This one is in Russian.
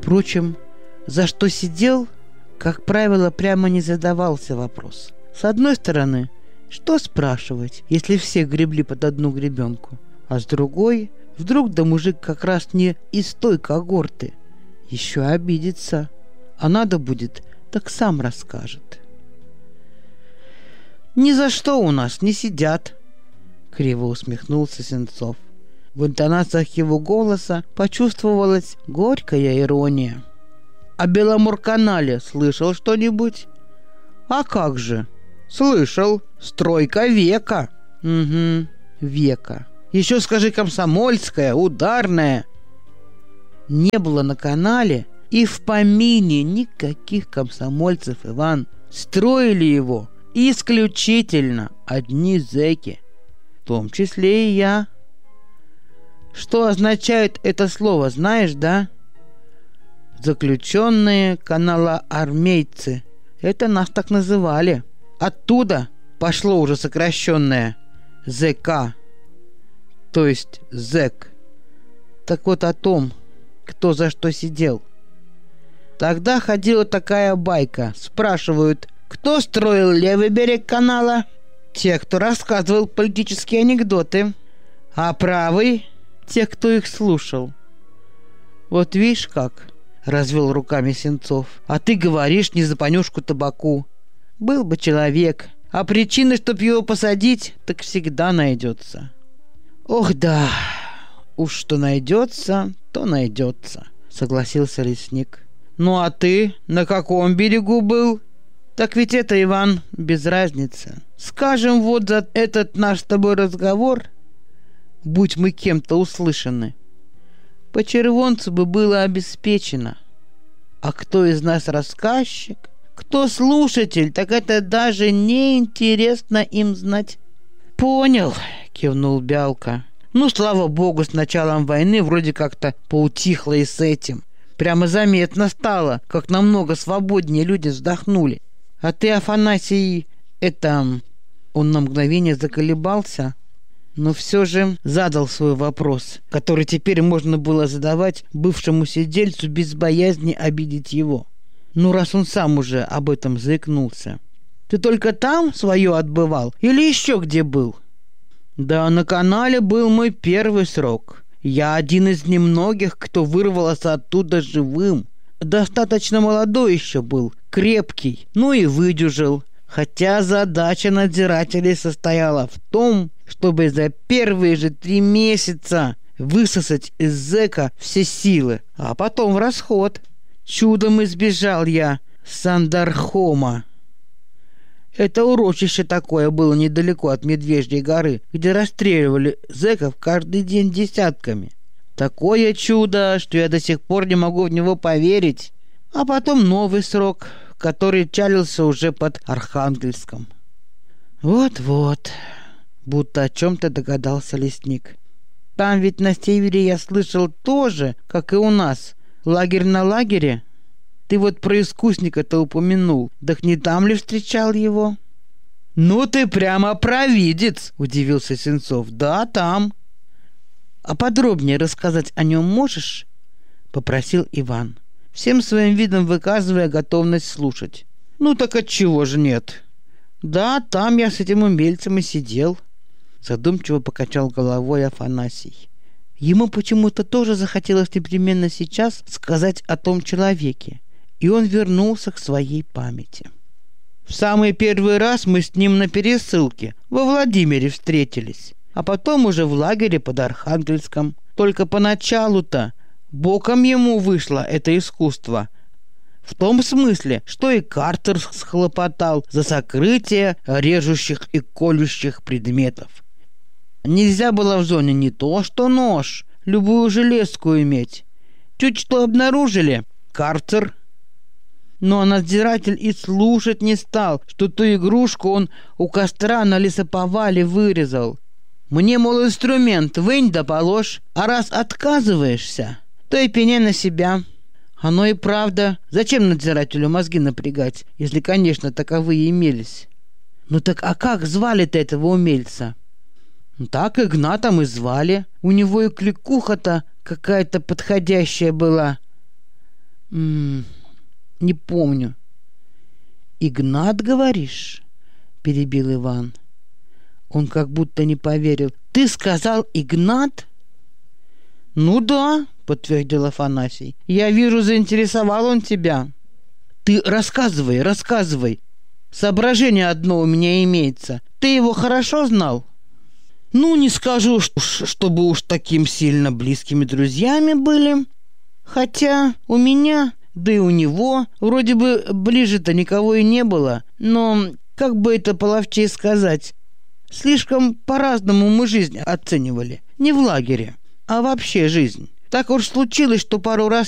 Впрочем, за что сидел, как правило, прямо не задавался вопрос. С одной стороны, что спрашивать, если все гребли под одну гребенку? А с другой, вдруг да мужик как раз не из той когорты. Еще обидится. А надо будет, так сам расскажет. «Ни за что у нас не сидят», — криво усмехнулся Сенцов. В интонациях его голоса почувствовалась горькая ирония. «О Беломорканале слышал что-нибудь?» «А как же? Слышал. Стройка века». «Угу, века. Еще скажи комсомольская, ударная». Не было на канале и в помине никаких комсомольцев, Иван. Строили его исключительно одни зэки, в том числе и я. Что означает это слово, знаешь, да? Заключенные каналоармейцы. Это нас так называли. Оттуда пошло уже сокращенное ЗК, то есть зэк. Так вот о том, кто за что сидел. Тогда ходила такая байка. Спрашивают, кто строил левый берег канала? Те, кто рассказывал политические анекдоты. А правый? Те, кто их слушал. Вот видишь как, развел руками Сенцов. А ты говоришь не за понюшку табаку. Был бы человек, а причины, чтоб его посадить, так всегда найдется. Ох да, уж что найдется, то найдется, согласился лесник. Ну а ты на каком берегу был? Так ведь это, Иван, без разницы. Скажем, вот за этот наш с тобой разговор, будь мы кем-то услышаны, по червонцу бы было обеспечено. А кто из нас рассказчик, кто слушатель, так это даже не интересно им знать. Понял, кивнул Бялка. Ну, слава богу, с началом войны вроде как-то поутихло и с этим. Прямо заметно стало, как намного свободнее люди вздохнули. А ты, Афанасий, Он на мгновение заколебался, но все же задал свой вопрос, который теперь можно было задавать бывшему сидельцу без боязни обидеть его. Ну, раз он сам уже об этом заикнулся. Ты только там свое отбывал или еще где был? Да, на канале был мой первый срок. Я один из немногих, кто вырвался оттуда живым. Достаточно молодой еще был, крепкий, ну и выдюжил. Хотя задача надзирателей состояла в том, чтобы за первые же 3 месяца высосать из зэка все силы, а потом в расход. Чудом избежал я Сандархома. Это урочище такое было недалеко от Медвежьей горы, где расстреливали зэков каждый день десятками. Такое чудо, что я до сих пор не могу в него поверить. А потом новый срок, который чалился уже под Архангельском. Вот-вот, будто о чем-то догадался лесник. Там ведь на севере я слышал тоже, как и у нас, лагерь на лагере. Ты вот про искусника-то упомянул. Так не там ли встречал его? Ну ты прямо провидец, удивился Сенцов. Да, там. А подробнее рассказать о нем можешь? Попросил Иван, всем своим видом выказывая готовность слушать. Ну так отчего же нет? Да, там я с этим умельцем и сидел. Задумчиво покачал головой Афанасий. Ему почему-то тоже захотелось непременно сейчас сказать о том человеке, и он вернулся к своей памяти. В самый первый раз мы с ним на пересылке во Владимире встретились, а потом уже в лагере под Архангельском. Только поначалу-то боком ему вышло это искусство. В том смысле, что и Картер схлопотал за сокрытие режущих и колющих предметов. Нельзя было в зоне не то что нож, любую железку иметь. Чуть что обнаружили — карцер. Но надзиратель и слушать не стал, что ту игрушку он у костра на лесоповале вырезал. Мне, мол, инструмент вынь да положь, а раз отказываешься, то и пеняй на себя. Оно и правда. Зачем надзирателю мозги напрягать, если, конечно, таковые имелись? Ну так а как звали-то этого умельца? Так Игнатом и звали. У него и кликуха-то какая-то подходящая была. Не помню. Игнат, говоришь? Перебил Иван. Он как будто не поверил. Ты сказал Игнат? Ну да, подтвердил Афанасий. Я вижу, заинтересовал он тебя. Ты рассказывай. Соображение одно у меня имеется. Ты его хорошо знал? Ну, не скажу, чтобы уж таким сильно близкими друзьями были. Хотя у меня, да и у него, вроде бы ближе-то никого и не было. Но, как бы это половчей сказать, слишком по-разному мы жизнь оценивали. Не в лагере, а вообще жизнь. Так уж случилось, что пару раз